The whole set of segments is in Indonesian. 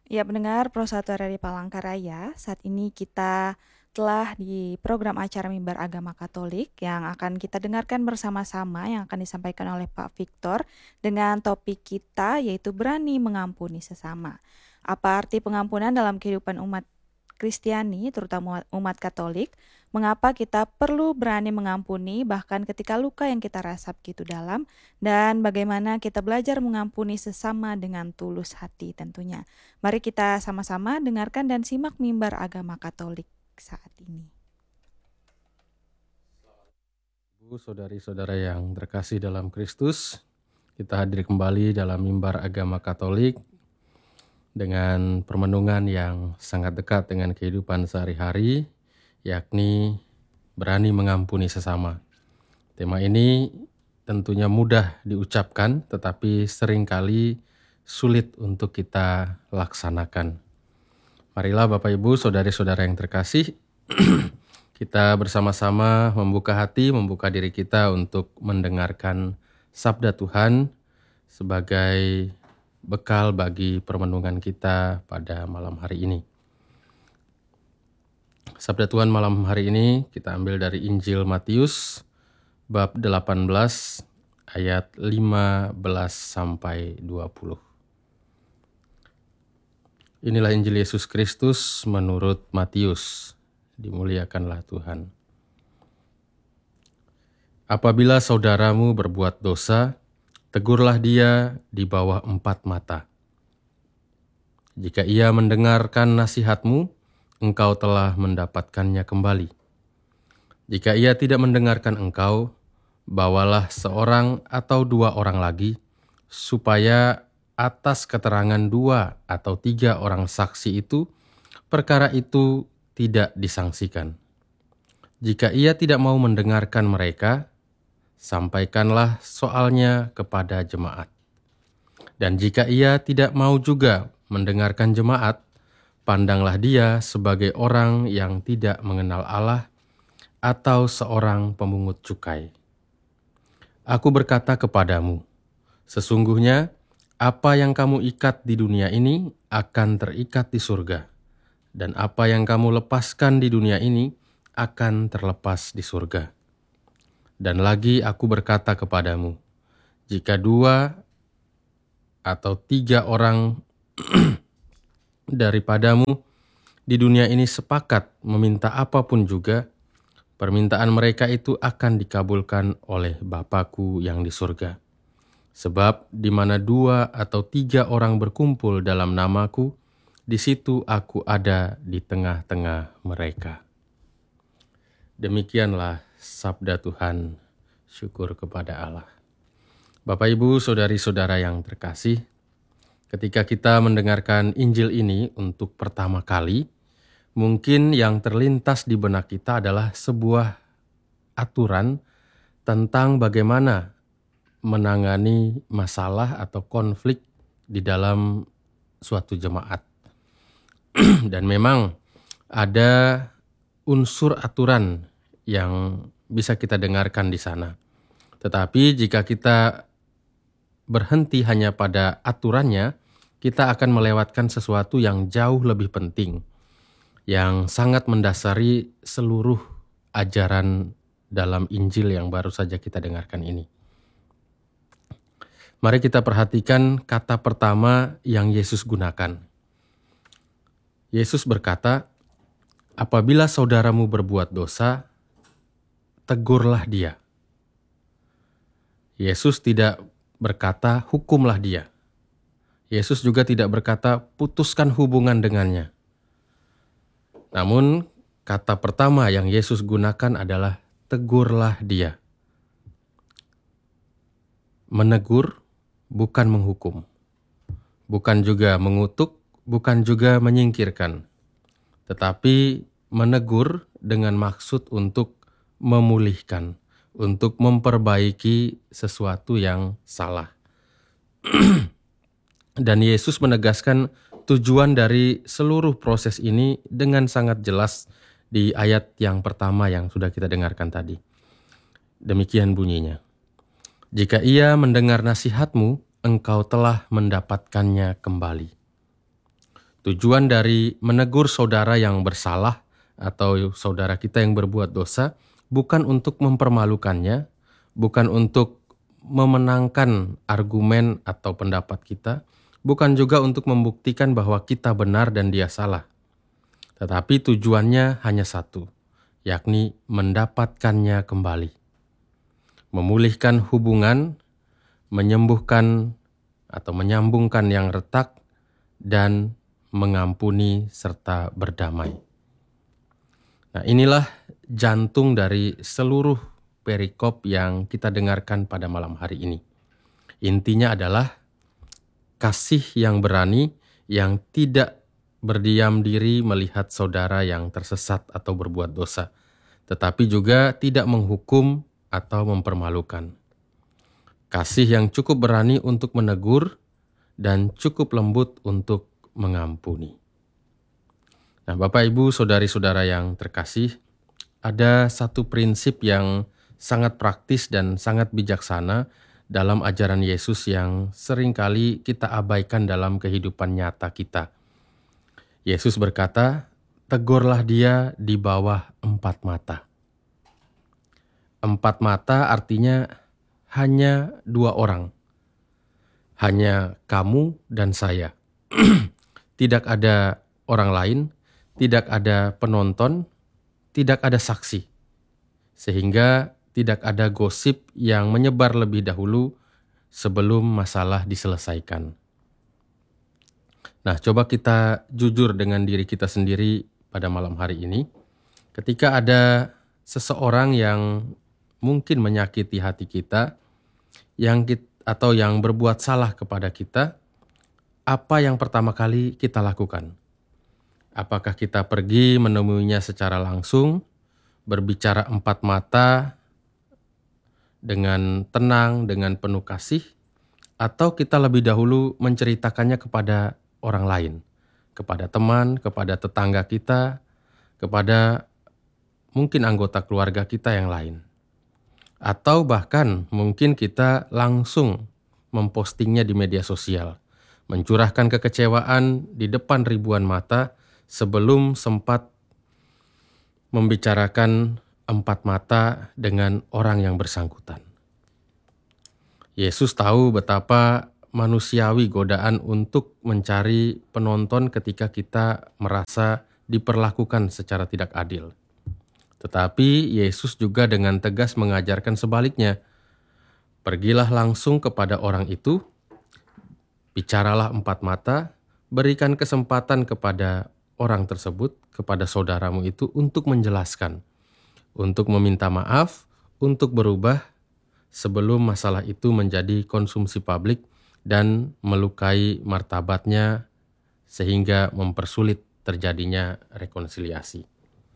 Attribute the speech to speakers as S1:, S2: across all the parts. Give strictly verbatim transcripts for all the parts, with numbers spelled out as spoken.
S1: Ya, pendengar Pro satu R R I Palangkaraya, saat ini kita telah di program acara Mimbar Agama Katolik yang akan kita dengarkan bersama-sama yang akan disampaikan oleh Pak Victor dengan topik kita yaitu berani mengampuni sesama. Apa arti pengampunan dalam kehidupan umat Kristiani, terutama umat Katolik? Mengapa kita perlu berani mengampuni bahkan ketika luka yang kita rasa begitu dalam, dan bagaimana kita belajar mengampuni sesama dengan tulus hati tentunya. Mari kita sama-sama dengarkan dan simak mimbar agama Katolik saat ini.
S2: Ibu, saudari-saudara yang terkasih dalam Kristus, kita hadir kembali dalam mimbar agama Katolik dengan permenungan yang sangat dekat dengan kehidupan sehari-hari, yakni berani mengampuni sesama. Tema ini tentunya mudah diucapkan, tetapi seringkali sulit untuk kita laksanakan. Marilah Bapak Ibu, saudari-saudara yang terkasih, kita bersama-sama membuka hati, membuka diri kita untuk mendengarkan sabda Tuhan sebagai bekal bagi permenungan kita pada malam hari ini. Sabda Tuhan malam hari ini kita ambil dari Injil Matius bab delapan belas ayat lima belas sampai dua puluh. Inilah Injil Yesus Kristus menurut Matius. Dimuliakanlah Tuhan. Apabila saudaramu berbuat dosa, tegurlah dia di bawah empat mata. Jika ia mendengarkan nasihatmu, engkau telah mendapatkannya kembali. Jika ia tidak mendengarkan engkau, bawalah seorang atau dua orang lagi, supaya atas keterangan dua atau tiga orang saksi itu, perkara itu tidak disangsikan. Jika ia tidak mau mendengarkan mereka, sampaikanlah soalnya kepada jemaat. Dan jika ia tidak mau juga mendengarkan jemaat, pandanglah dia sebagai orang yang tidak mengenal Allah atau seorang pemungut cukai. Aku berkata kepadamu, sesungguhnya apa yang kamu ikat di dunia ini akan terikat di surga, dan apa yang kamu lepaskan di dunia ini akan terlepas di surga. Dan lagi aku berkata kepadamu, jika dua atau tiga orang daripadamu di dunia ini sepakat meminta apapun juga, permintaan mereka itu akan dikabulkan oleh Bapa-Ku yang di surga. Sebab di mana dua atau tiga orang berkumpul dalam nama-Ku, di situ aku ada di tengah-tengah mereka. Demikianlah sabda Tuhan, syukur kepada Allah. Bapak, Ibu, saudari-saudara yang terkasih, ketika kita mendengarkan Injil ini untuk pertama kali, mungkin yang terlintas di benak kita adalah sebuah aturan tentang bagaimana menangani masalah atau konflik di dalam suatu jemaat. Dan memang ada unsur aturan yang bisa kita dengarkan di sana. Tetapi jika kita berhenti hanya pada aturannya, kita akan melewatkan sesuatu yang jauh lebih penting, yang sangat mendasari seluruh ajaran dalam Injil yang baru saja kita dengarkan ini. Mari kita perhatikan kata pertama yang Yesus gunakan. Yesus berkata, apabila saudaramu berbuat dosa, tegurlah dia. Yesus tidak berkata, hukumlah dia. Yesus juga tidak berkata, putuskan hubungan dengannya. Namun, kata pertama yang Yesus gunakan adalah tegurlah dia. Menegur, bukan menghukum. Bukan juga mengutuk, bukan juga menyingkirkan. Tetapi menegur dengan maksud untuk memulihkan, untuk memperbaiki sesuatu yang salah. Dan Yesus menegaskan tujuan dari seluruh proses ini dengan sangat jelas di ayat yang pertama yang sudah kita dengarkan tadi. Demikian bunyinya. Jika ia mendengar nasihatmu, engkau telah mendapatkannya kembali. Tujuan dari menegur saudara yang bersalah atau saudara kita yang berbuat dosa bukan untuk mempermalukannya, bukan untuk memenangkan argumen atau pendapat kita, bukan juga untuk membuktikan bahwa kita benar dan dia salah. Tetapi tujuannya hanya satu, yakni mendapatkannya kembali. Memulihkan hubungan, menyembuhkan atau menyambungkan yang retak, dan mengampuni serta berdamai. Nah, inilah jantung dari seluruh perikop yang kita dengarkan pada malam hari ini. Intinya adalah kasih yang berani, yang tidak berdiam diri melihat saudara yang tersesat atau berbuat dosa, tetapi juga tidak menghukum atau mempermalukan. Kasih yang cukup berani untuk menegur dan cukup lembut untuk mengampuni. Nah, Bapak, Ibu, saudari-saudara yang terkasih, ada satu prinsip yang sangat praktis dan sangat bijaksana dalam ajaran Yesus yang seringkali kita abaikan dalam kehidupan nyata kita. Yesus berkata, "Tegurlah dia di bawah empat mata." Empat mata artinya hanya dua orang. Hanya kamu dan saya. Tidak ada orang lain, tidak ada penonton, tidak ada saksi. Sehingga tidak ada gosip yang menyebar lebih dahulu sebelum masalah diselesaikan. Nah, coba kita jujur dengan diri kita sendiri pada malam hari ini. Ketika ada seseorang yang mungkin menyakiti hati kita, yang kita, atau yang berbuat salah kepada kita, apa yang pertama kali kita lakukan? Apakah kita pergi menemuinya secara langsung, berbicara empat mata dengan tenang, dengan penuh kasih, atau kita lebih dahulu menceritakannya kepada orang lain, kepada teman, kepada tetangga kita, kepada mungkin anggota keluarga kita yang lain. Atau bahkan mungkin kita langsung mempostingnya di media sosial, mencurahkan kekecewaan di depan ribuan mata sebelum sempat membicarakan empat mata dengan orang yang bersangkutan. Yesus tahu betapa manusiawi godaan untuk mencari penonton ketika kita merasa diperlakukan secara tidak adil. Tetapi Yesus juga dengan tegas mengajarkan sebaliknya. Pergilah langsung kepada orang itu, bicaralah empat mata, berikan kesempatan kepada orang tersebut, kepada saudaramu itu untuk menjelaskan, untuk meminta maaf, untuk berubah sebelum masalah itu menjadi konsumsi publik dan melukai martabatnya sehingga mempersulit terjadinya rekonsiliasi.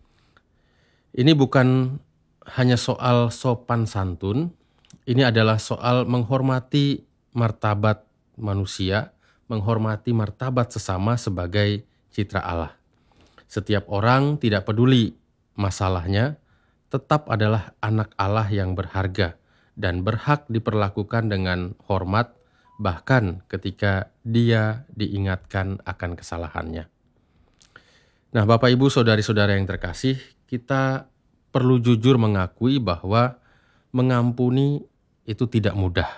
S2: Ini bukan hanya soal sopan santun, ini adalah soal menghormati martabat manusia, menghormati martabat sesama sebagai citra Allah. Setiap orang, tidak peduli masalahnya, tetap adalah anak Allah yang berharga dan berhak diperlakukan dengan hormat, bahkan ketika dia diingatkan akan kesalahannya. Nah, Bapak, Ibu, saudari-saudara yang terkasih, kita perlu jujur mengakui bahwa mengampuni itu tidak mudah.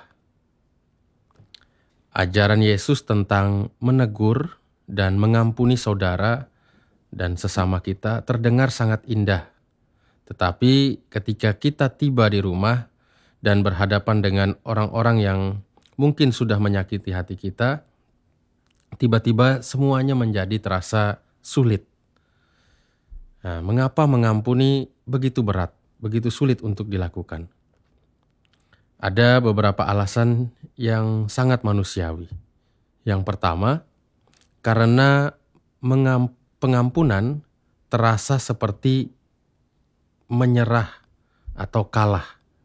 S2: Ajaran Yesus tentang menegur dan mengampuni saudara dan sesama kita terdengar sangat indah. Tetapi ketika kita tiba di rumah dan berhadapan dengan orang-orang yang mungkin sudah menyakiti hati kita, tiba-tiba semuanya menjadi terasa sulit. Nah, mengapa mengampuni begitu berat, begitu sulit untuk dilakukan? Ada beberapa alasan yang sangat manusiawi. Yang pertama, karena mengam, pengampunan terasa seperti menyerah atau kalah.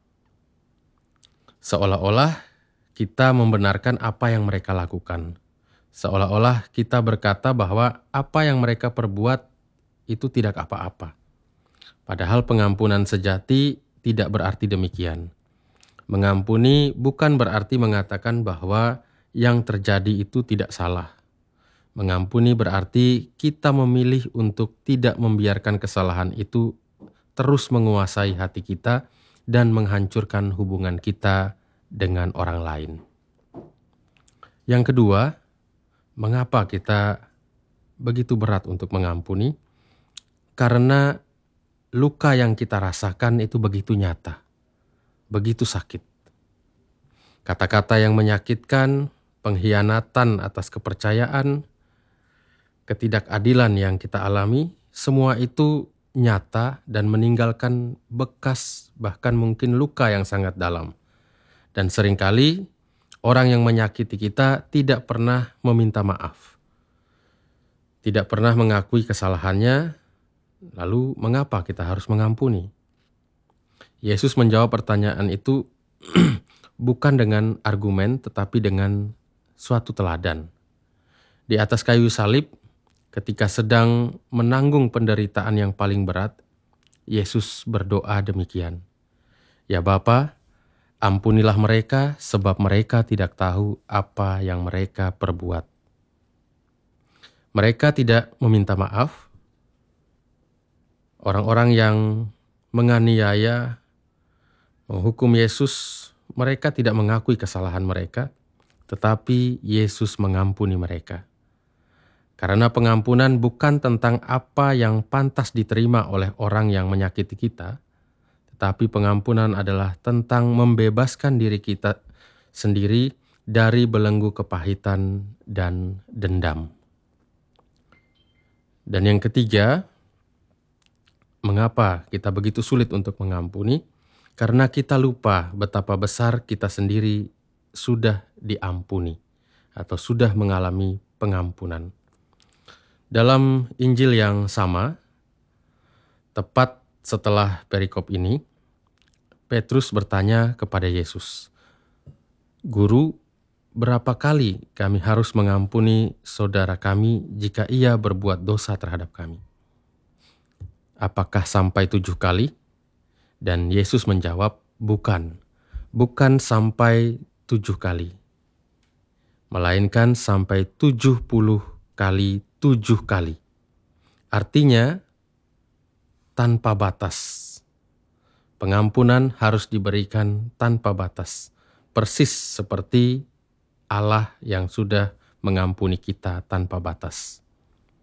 S2: Seolah-olah kita membenarkan apa yang mereka lakukan. Seolah-olah kita berkata bahwa apa yang mereka perbuat itu tidak apa-apa. Padahal pengampunan sejati tidak berarti demikian. Mengampuni bukan berarti mengatakan bahwa yang terjadi itu tidak salah. Mengampuni berarti kita memilih untuk tidak membiarkan kesalahan itu terus menguasai hati kita dan menghancurkan hubungan kita dengan orang lain. Yang kedua, mengapa kita begitu berat untuk mengampuni? Karena luka yang kita rasakan itu begitu nyata, begitu sakit. Kata-kata yang menyakitkan, pengkhianatan atas kepercayaan, ketidakadilan yang kita alami, semua itu nyata dan meninggalkan bekas, bahkan mungkin luka yang sangat dalam. Dan seringkali orang yang menyakiti kita tidak pernah meminta maaf, tidak pernah mengakui kesalahannya. Lalu mengapa kita harus mengampuni? Yesus menjawab pertanyaan itu bukan dengan argumen, tetapi dengan suatu teladan. Di atas kayu salib, ketika sedang menanggung penderitaan yang paling berat, Yesus berdoa demikian. Ya Bapa, ampunilah mereka sebab mereka tidak tahu apa yang mereka perbuat. Mereka tidak meminta maaf. Orang-orang yang menganiaya, menghukum Yesus, mereka tidak mengakui kesalahan mereka, tetapi Yesus mengampuni mereka. Karena pengampunan bukan tentang apa yang pantas diterima oleh orang yang menyakiti kita, tetapi pengampunan adalah tentang membebaskan diri kita sendiri dari belenggu kepahitan dan dendam. Dan yang ketiga, mengapa kita begitu sulit untuk mengampuni? Karena kita lupa betapa besar kita sendiri sudah diampuni atau sudah mengalami pengampunan. Dalam Injil yang sama, tepat setelah perikop ini, Petrus bertanya kepada Yesus, "Guru, berapa kali kami harus mengampuni saudara kami jika ia berbuat dosa terhadap kami? Apakah sampai tujuh kali?" Dan Yesus menjawab, bukan, bukan sampai tujuh kali, melainkan sampai tujuh puluh kali tujuh kali. Artinya, tanpa batas. Pengampunan harus diberikan tanpa batas, persis seperti Allah yang sudah mengampuni kita tanpa batas.